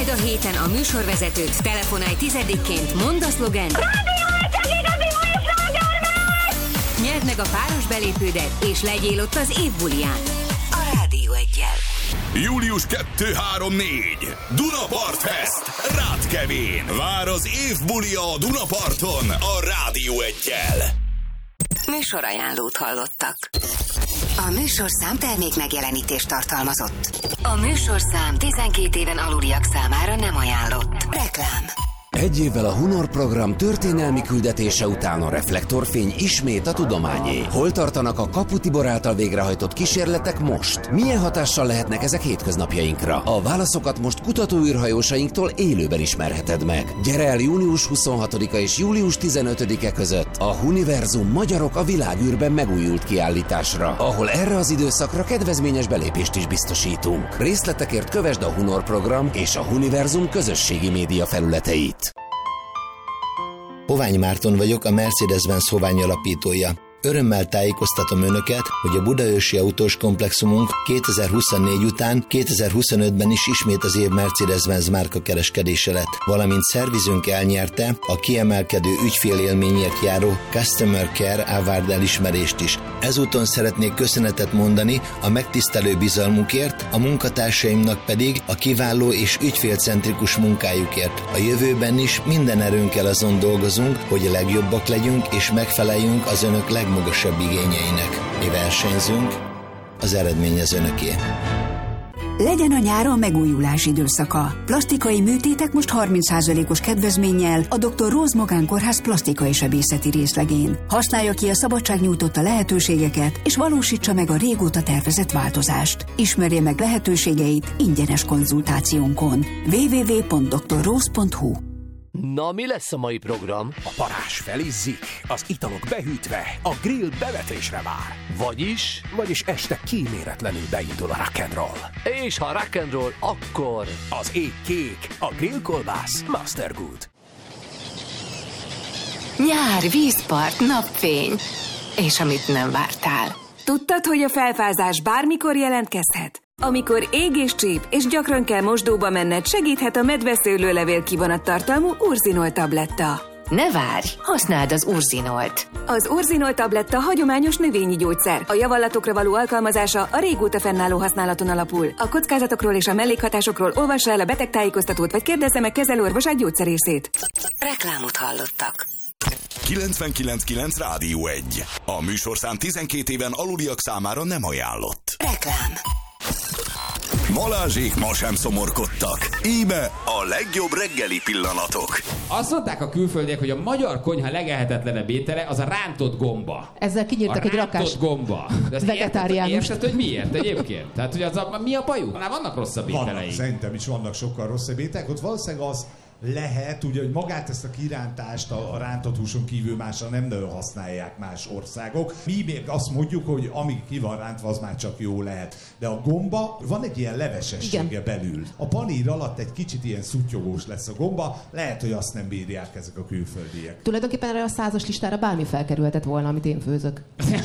a héten a műsorvezetőt, telefonálj 10-ként, mondd a szlogent. Nyerd meg a páros belépődet, és legyél ott az év buliján. A Rádió Eggyel. Július 2-3-4 Dunapart Fest Rátkevén. Vár az év bulia a Dunaparton a Rádió Eggyel. Műsorajánlót hallottak. A műsorszám termék megjelenítést tartalmazott. A műsorszám 12 éven aluliak számára nem ajánlott. Reklám. Egy évvel a Hunor program történelmi küldetése után a reflektorfény ismét a tudományé. Hol tartanak a Kapu Tibor által végrehajtott kísérletek most? Milyen hatással lehetnek ezek hétköznapjainkra? A válaszokat most kutatóűrhajósainktól élőben ismerheted meg. Gyere el június 26-a és július 15-e között a Huniverzum Magyarok a világűrben megújult kiállításra, ahol erre az időszakra kedvezményes belépést is biztosítunk. Részletekért kövesd a Hunor program és a Huniverzum közösségi média felületeit. Hovány Márton vagyok, a Mercedes-Benz Hovány alapítója. Örömmel tájékoztatom Önöket, hogy a budaörsi autós komplexumunk 2024 után 2025-ben is ismét az év Mercedes-Benz márka kereskedése lett, valamint szervizünk elnyerte a kiemelkedő ügyfélélményért járó Customer Care Award elismerést is. Ezúton szeretnék köszönetet mondani a megtisztelő bizalmukért, a munkatársaimnak pedig a kiváló és ügyfélcentrikus munkájukért. A jövőben is minden erőnkkel azon dolgozunk, hogy a legjobbak legyünk és megfeleljünk az Önök legmagasabb igényeinek. Mi versenyzünk, az eredmény az Önöké. Legyen a nyáron megújulás időszaka. Plastikai műtétek most 30%-os kedvezménnyel a Dr. Rose Magánkórház plastikai sebészeti részlegén. Használja ki a szabadság nyújtotta lehetőségeket, és valósítsa meg a régóta tervezett változást. Ismerje meg lehetőségeit ingyenes konzultációnkon. www.drrose.hu. Na, mi lesz a mai program? A parázs felizzik, az italok behűtve, a grill bevetésre vár. Vagyis este kíméletlenül beindul a rock'n'roll. És ha rock'n'roll, akkor... Az ég kék, a grillkolbász Master Good. Nyár, vízpart, napfény. És amit nem vártál. Tudtad, hogy a felfázás bármikor jelentkezhet? Amikor ég és csíp, és gyakran kell mosdóba menned, segíthet a medveszőlőlevél kivonattartalmú Urzinol tabletta. Ne várj, használd az Urzinolt. Az Urzinol tabletta hagyományos növényi gyógyszer. A javallatokra való alkalmazása a régóta fennálló használaton alapul. A kockázatokról és a mellékhatásokról olvassa el a betegtájékoztatót, vagy kérdezze meg kezelőorvosát gyógyszerészét. Reklámot hallottak. 99.9 Rádió 1. A műsorszám 12 éven aluliak számára nem ajánlott. Reklám. Balázsék ma sem szomorkodtak. Íme a legjobb reggeli pillanatok. Azt mondták a külföldiek, hogy a magyar konyha legehetetlenebb étele az a rántott gomba. Ezzel kinyírtak egy rakás gomba. vegetáriánust. Érted, hogy miért egyébként? Tehát, hogy mi a bajuk? Vannak rosszabb ételeik. Szerintem is vannak sokkal rosszabb ételek. Ott valószínűleg az lehet, ugye, hogy magát ezt a kirántást a rántott húson kívül másra nem nagyon használják más országok. Mi még azt mondjuk, hogy amíg ki van rántva, az már csak jó lehet. De a gomba, van egy ilyen levesessége igen. belül. A panír alatt egy kicsit ilyen szuttyogós lesz a gomba, lehet, hogy azt nem bírják ezek a külföldiek. Tulajdonképpen erre a 100-as listára bármi felkerülhetett volna, amit én főzök.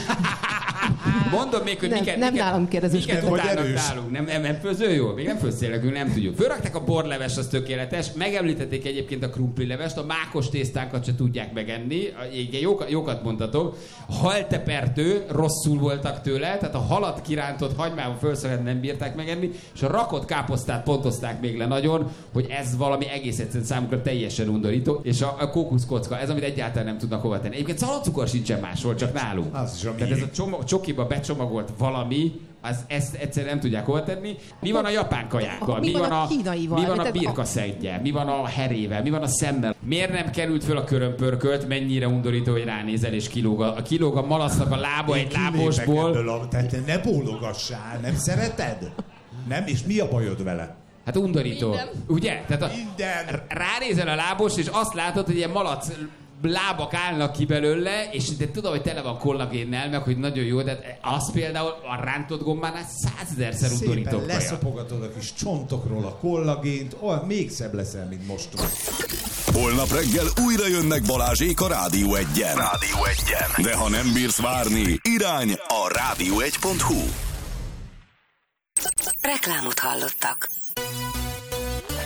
Mondom még, hogy nem nálam kérdezősködve. Nálunk. Nem főző jól? Még nem főztél nekünk, nem tudjuk. Fölrakták a borleves, az tökéletes. Megemlítették egyébként a krumplilevest, a mákos tésztánkat se tudják megenni. Jókat mondtatok. A haltepertő, rosszul voltak tőle, tehát a halat kirántott hagymával fölszöget nem bírták megenni, és a rakott káposztát pontozták még le nagyon, hogy ez valami egész egyszerűen számukra teljesen undorító, és a kókuszkocka, ez amit egyáltalán nem tudnak hova tenni. Egyébként szalacukor sincsen máshol, csak nálunk. Tehát ez a csokiba becsomagolt valami, ezt egyszerűen nem tudják hova tenni. Mi van a japán kajákkal? Mi van a kínaival? Mi van a birkaszeggyel? Mi van a herével? Mi van a szemmel? Miért nem került föl a körömpörkölt? Mennyire undorító, hogy ránézel és kilóg a malasznak a lába egy lábosból. Tehát ne bólogassál, nem szereted? Nem? És mi a bajod vele? Hát undorító. Minden. Ugye? Tehát ránézel a lábos, és azt látod, hogy ilyen malac lábak állnak ki belőle, és de tudom, hogy tele van kollagénnel, meg hogy nagyon jó, de az például a rántott gombánál 100 000-szer undorítóbb szépen leszopogatod a kis csontokról a kollagént, olyan még szebb leszel, mint most. Holnap reggel újra jönnek Balázsék a Rádió 1-en. De ha nem bírsz várni, irány a rádió1.hu. Reklámot hallottak.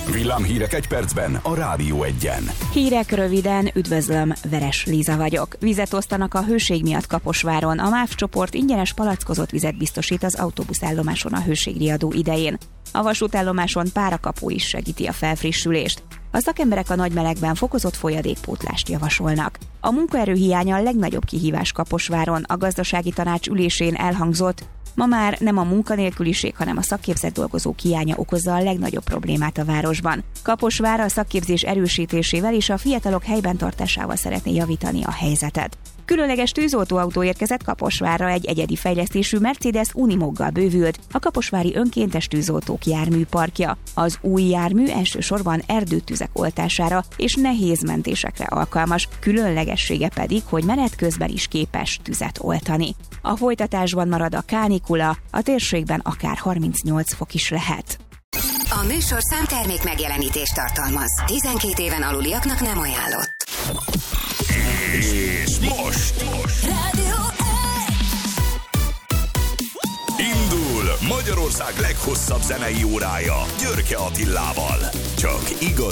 Villámhírek egy percben a Rádió Egyen. Hírek röviden, üdvözlöm, Veres Líza vagyok. Vizet osztanak a hőség miatt Kaposváron. A MÁV csoport ingyenes palackozott vizet biztosít az autóbuszállomáson a hőségriadó idején. A vasútállomáson párakapu is segíti a felfrissülést. A szakemberek a nagy melegben fokozott folyadékpótlást javasolnak. A munkaerőhiány a legnagyobb kihívás Kaposváron. A gazdasági tanács ülésén elhangzott, ma már nem a munkanélküliség, hanem a szakképzett dolgozók hiánya okozza a legnagyobb problémát a városban. Kaposvár a szakképzés erősítésével és a fiatalok helyben tartásával szeretné javítani a helyzetet. Különleges tűzoltóautó érkezett Kaposvárra, egy egyedi fejlesztésű Mercedes Unimoggal bővült a kaposvári önkéntes tűzoltók járműparkja. Az új jármű elsősorban erdőtüzek oltására és nehéz mentésekre alkalmas, különlegessége pedig, hogy menet közben is képes tüzet oltani. A folytatásban marad a kánikula, a térségben akár 38 fok is lehet. A műsor számtermék megjelenítést tartalmaz. 12 éven aluliaknak nem ajánlott. És most Rádió indul Magyarország leghosszabb zenei órája Györke Attilával. Csak igaz